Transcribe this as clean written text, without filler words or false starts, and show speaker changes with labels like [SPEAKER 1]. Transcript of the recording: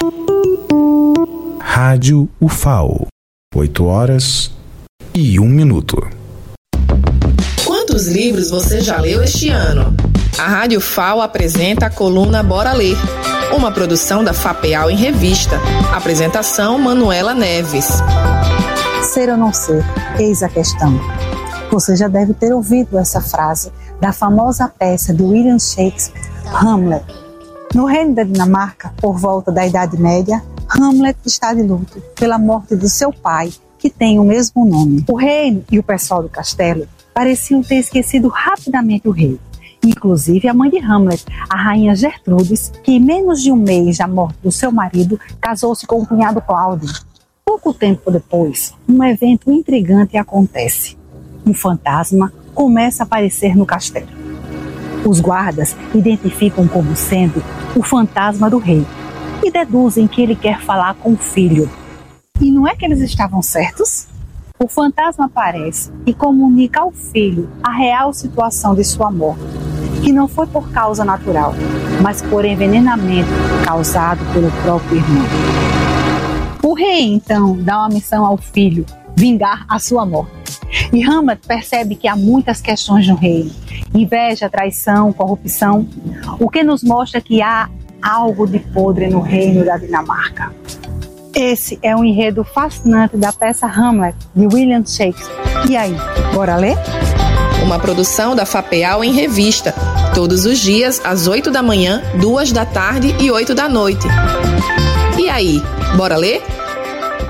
[SPEAKER 1] Rádio UFAO, 8h01.
[SPEAKER 2] Quantos livros você já leu este ano? A Rádio UFAO apresenta a coluna Bora Ler, uma produção da FAPEAL em Revista. Apresentação Manuela Neves.
[SPEAKER 3] Ser ou não ser, eis a questão. Você já deve ter ouvido essa frase da famosa peça de William Shakespeare, Hamlet. No reino da Dinamarca, por volta da Idade Média, Hamlet está de luto pela morte do seu pai, que tem o mesmo nome. O reino e o pessoal do castelo pareciam ter esquecido rapidamente o rei. Inclusive a mãe de Hamlet, a rainha Gertrudes, que em menos de um mês da morte do seu marido, casou-se com o cunhado Cláudio. Pouco tempo depois, um evento intrigante acontece. Um fantasma começa a aparecer no castelo. Os guardas identificam como sendo o fantasma do rei e deduzem que ele quer falar com o filho. E não é que eles estavam certos? O fantasma aparece e comunica ao filho a real situação de sua morte, que não foi por causa natural, mas por envenenamento causado pelo próprio irmão. O rei, então, dá uma missão ao filho, vingar a sua morte. E Hamlet percebe que há muitas questões no reino: inveja, traição, corrupção, o que nos mostra que há algo de podre no reino da Dinamarca. Esse é um enredo fascinante da peça Hamlet, de William Shakespeare. E aí, bora ler?
[SPEAKER 2] Uma produção da FAPEAL em Revista, todos os dias às 8h, 2h e 8h. E aí, bora ler?